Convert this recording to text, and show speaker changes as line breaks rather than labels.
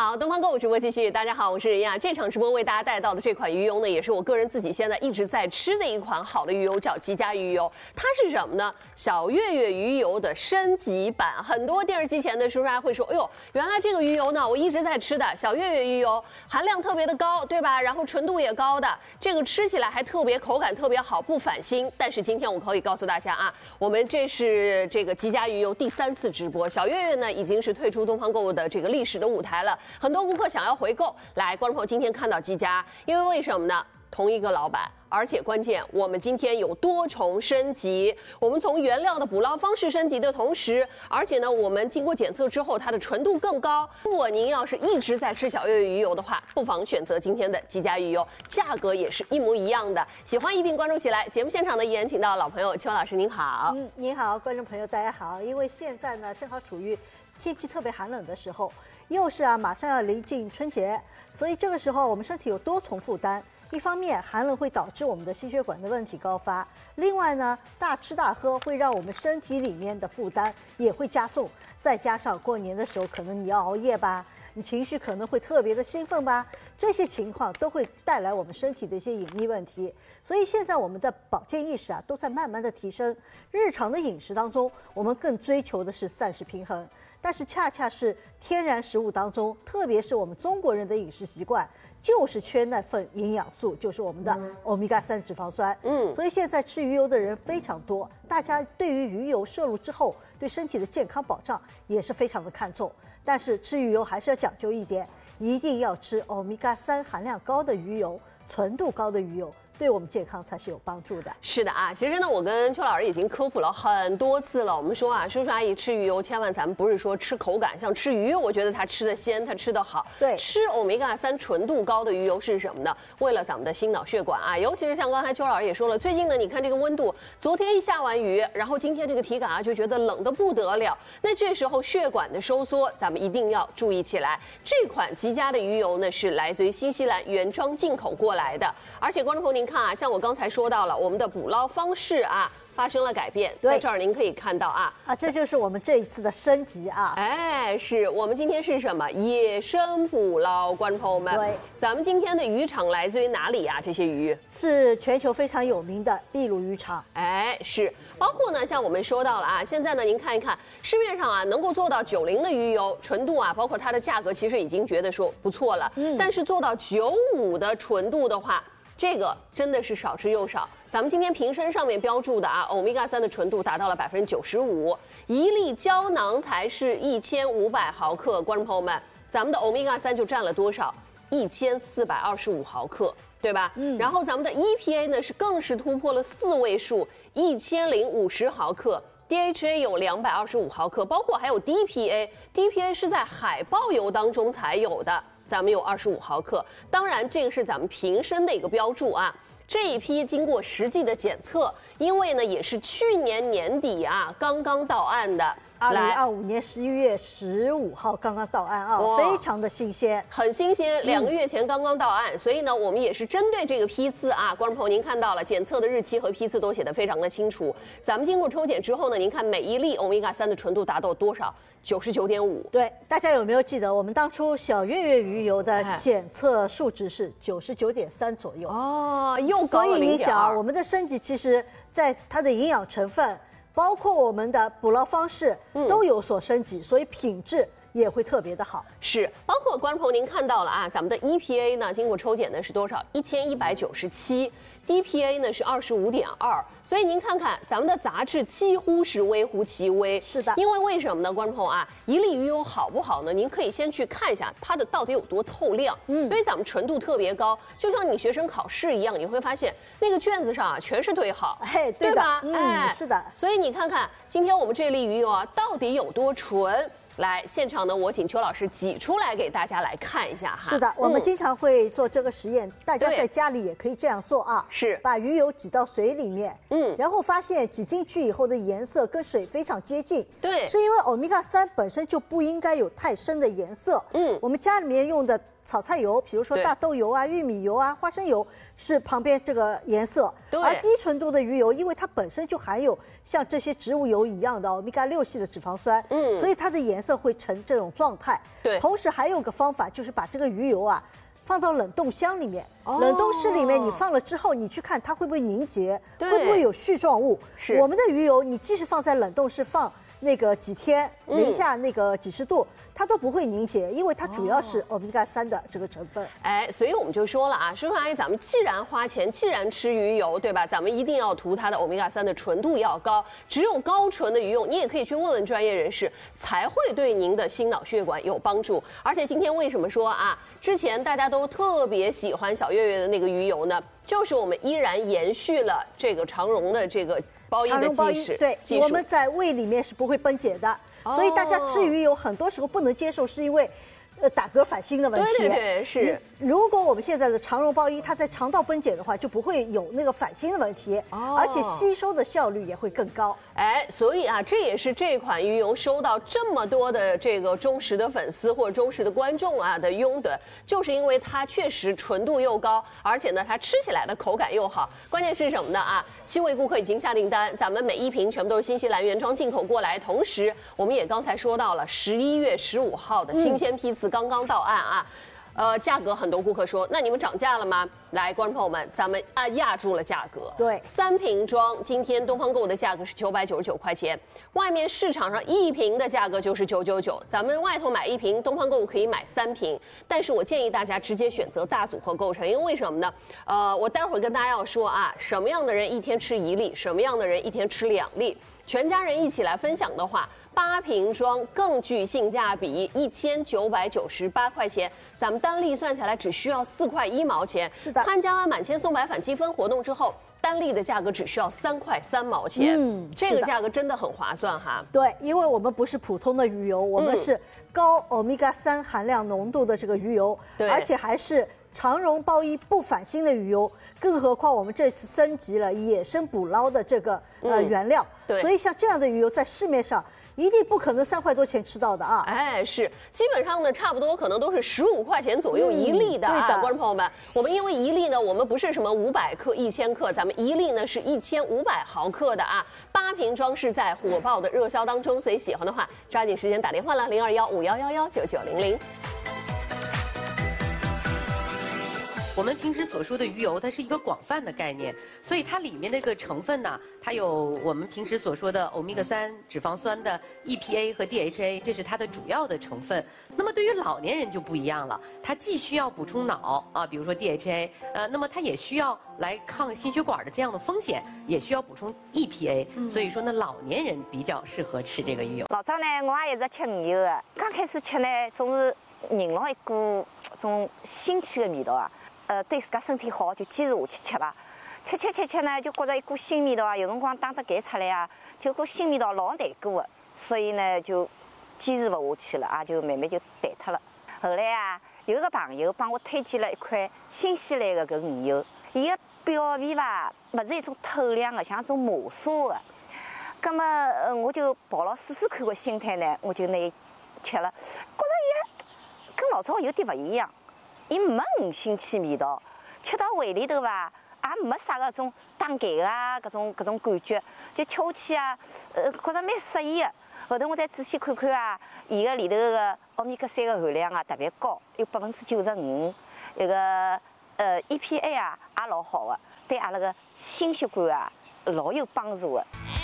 好，东方购物直播继续。大家好，我是任亚。这场直播为大家带到的这款鱼油呢，也是我个人自己现在一直在吃的一款好的鱼油，叫吉佳鱼油。它是什么呢？小月月鱼油的升级版。很多电视机前的叔叔还会说，哎呦，原来这个鱼油呢，我一直在吃的小月月鱼油，含量特别的高，对吧？然后纯度也高的，这个吃起来还特别口感特别好，不反心。但是今天我可以告诉大家啊，我们这是这个吉佳鱼油第3次直播，小月月呢已经是退出东方购物的这个历史的舞台了。很多顾客想要回购，来，观众朋友今天看到吉佳，因为为什么呢？同一个老板，而且关键我们今天有多重升级，我们从原料的捕捞方式升级的同时，而且呢，我们经过检测之后，它的纯度更高。如果您要是一直在吃小月月鱼油的话，不妨选择今天的吉佳鱼油，价格也是一模一样的。喜欢一定关注起来。节目现场呢，依然请到老朋友邱老师，您好。
您好，观众朋友大家好。因为现在呢，正好处于天气特别寒冷的时候。又是马上要临近春节，所以这个时候我们身体有多重负担。一方面，寒冷会导致我们的心血管的问题高发；另外呢，大吃大喝会让我们身体里面的负担也会加重。再加上过年的时候，可能你要熬夜吧，你情绪可能会特别的兴奋吧，这些情况都会带来我们身体的一些隐秘问题。所以现在我们的保健意识都在慢慢的提升。日常的饮食当中，我们更追求的是膳食平衡。但是恰恰是天然食物当中，特别是我们中国人的饮食习惯，就是缺那份营养素，就是我们的欧米伽3脂肪酸。所以现在吃鱼油的人非常多，大家对于鱼油摄入之后，对身体的健康保障也是非常的看重。但是吃鱼油还是要讲究一点，一定要吃欧米伽3含量高的鱼油，纯度高的鱼油。对我们健康才是有帮助的。
是的啊，其实呢，我跟邱老师已经科普了很多次了。我们说啊，叔叔阿姨吃鱼油，千万咱们不是说吃口感，像吃鱼，我觉得它吃的鲜，它吃的好。
对，
吃欧米伽3纯度高的鱼油是什么呢？为了咱们的心脑血管啊，尤其是像刚才邱老师也说了，最近呢，你看这个温度，昨天一下完雨，然后今天这个体感啊，就觉得冷得不得了。那这时候血管的收缩，咱们一定要注意起来。这款吉佳的鱼油呢，是来自于新西兰原装进口过来的，而且观众朋友您看啊，像我刚才说到了，我们的捕捞方式啊发生了改变，在这儿您可以看到啊，
这就是我们这一次的升级啊。
哎，是我们今天是什么野生捕捞，观众朋友们，
对，
咱们今天的渔场来自于哪里啊？这些鱼
是全球非常有名的秘鲁渔场。
哎，是，包括呢，像我们说到了啊，现在呢，您看一看市面上啊，能够做到90的鱼油纯度啊，包括它的价格，其实已经觉得说不错了。但是做到95的纯度的话，这个真的是少之又少。咱们今天瓶身上面标注的啊，欧米伽3的纯度达到了95%，一粒胶囊才是1500毫克。观众朋友们，咱们的欧米伽3就占了多少？1425毫克，对吧？然后咱们的 EPA 呢更是突破了4位数，1050毫克。DHA 有225毫克，包括还有 DPA 是在海豹油当中才有的。咱们有25毫克，当然这个是咱们瓶身的一个标注啊。这一批经过实际的检测，因为呢也是去年年底啊刚刚到岸的。
2025年11月15号刚刚到岸啊，非常的新鲜，
很新鲜，2个月前刚刚到岸，所以呢，我们也是针对这个批次啊，观众朋友您看到了，检测的日期和批次都写得非常的清楚。咱们经过抽检之后呢，您看每一粒欧米伽3的纯度达到多少？99.5。
对，大家有没有记得我们当初小月月鱼油的检测数值是99.3左右？
哦，又高了0.2。
所以你想，我们的升级其实在它的营养成分，包括我们的捕捞方式都有所升级，所以品质也会特别的好。
是，包括观众朋友您看到了啊，咱们的 EPA 呢，经过抽检的是多少？1197。DPA 呢是25.2，所以您看看咱们的杂质几乎是微乎其微。
是的，
因为为什么呢？观众朋友啊，一粒鱼油好不好呢？您可以先去看一下它的到底有多透亮。因为咱们纯度特别高，就像你学生考试一样，你会发现那个卷子上啊全是对号，
对
吧？
是的。
所以你看看今天我们这粒鱼油啊，到底有多纯？来，现场呢，我请邱老师挤出来给大家来看一下哈。
是的，我们经常会做这个实验，大家在家里也可以这样做啊。
是，
把鱼油挤到水里面，然后发现挤进去以后的颜色跟水非常接近。
对，
是因为欧米伽3本身就不应该有太深的颜色。我们家里面用的炒菜油，比如说大豆油啊、玉米油啊、花生油，是旁边这个颜色。而低纯度的鱼油，因为它本身就含有像这些植物油一样的欧米伽6系的脂肪酸，所以它的颜色色会成这种状态。
对，
同时还有个方法就是把这个鱼油啊放到冷冻箱里面，冷冻室里面你放了之后，你去看它会不会凝结，会不会有絮状物。
是
我们的鱼油，你即使放在冷冻室放那个几天，零下那个几十度，它都不会凝结，因为它主要是欧米伽3的这个成分。
哎，所以我们就说了啊，叔叔阿姨，咱们既然花钱，既然吃鱼油，对吧？咱们一定要图它的欧米伽3的纯度要高。只有高纯的鱼油，你也可以去问问专业人士，才会对您的心脑血管有帮助。而且今天为什么说啊，之前大家都特别喜欢小月月的那个鱼油呢？就是我们依然延续了这个长荣的这个包衣的技术，
对，我们在胃里面是不会分解的，所以大家吃鱼油很多时候不能接受，是因为打嗝反心的问题。
对，是。
如果我们现在的长荣包衣它在肠道分解的话，就不会有那个反心的问题，而且吸收的效率也会更高。
哎，所以啊，这也是这款鱼油收到这么多的这个忠实的粉丝或者忠实的观众啊的拥趸，就是因为它确实纯度又高，而且呢，它吃起来的口感又好。关键是什么呢？啊，7位顾客已经下订单，咱们每一瓶全部都是新西兰原装进口过来。同时，我们也刚才说到了11月15号的新鲜批次刚刚到岸啊。价格很多顾客说，那你们涨价了吗？来，观众朋友们，咱们压住了价格。
对
，3瓶装，今天东方购物的价格是999块钱，外面市场上1瓶的价格就是999，咱们外头买1瓶，东方购物可以买3瓶，但是我建议大家直接选择大组合构成，因为为什么呢？我待会儿跟大家要说啊，什么样的人一天吃1粒，什么样的人一天吃2粒，全家人一起来分享的话。8瓶装更具性价比，1998块钱，咱们单粒算下来只需要4块1毛钱。
是的，
参加完满千送百返积分活动之后，单粒的价格只需要3块3毛钱。这个价格真的很划算哈。
对，因为我们不是普通的鱼油，我们是高欧米伽3含量浓度的这个鱼油，而且还是长荣包衣不反心的鱼油，更何况我们这次升级了野生捕捞的这个原料，所以像这样的鱼油在市面上一定不可能3块多钱吃到的啊！
哎，是，基本上呢，差不多可能都是15块钱左右1粒的啊，观众朋友们，我们因为1粒呢，我们不是什么500克、1000克，咱们1粒呢是1500毫克的啊，8瓶装是在火爆的热销当中，所以喜欢的话，抓紧时间打电话了，021511199900。
我们平时所说的鱼油，它是一个广泛的概念，所以它里面那个成分呢，它有我们平时所说的欧米伽3脂肪酸的 EPA 和 DHA， 这是它的主要的成分。那么对于老年人就不一样了，它既需要补充脑啊，比如说 DHA， 那么它也需要来抗心血管的这样的风险，也需要补充 EPA，所以说呢，老年人比较适合吃这个鱼油。
老早呢，我也一直吃鱼油的，刚开始吃呢，总是闻了一股种腥气的味道啊。对自家身体好，就坚持下去吃吧。吃呢，就觉着一股腥味道啊，有辰光打只嗝出来啊，就股腥味道老难过的，所以呢就坚持不下去了啊，就慢慢就淡脱了。后来啊，有个朋友帮我推荐了一款新西兰的搿鱼油，伊个表皮吧，不是一种透亮的，像一种磨砂的。葛么我就抱了试试看的心态呢，我就拿伊吃了，觉着伊跟老早有点不一样。伊没五腥气味道，吃到胃里头吧，也没啥个种打嗝啊，搿种感觉，就吃下去啊，觉着蛮适意的。后头我再仔细看看啊，伊个里头个欧米伽3个含量啊特别高，有95%，那个EPA 啊也老好的，对阿拉个心血管啊老有帮助的。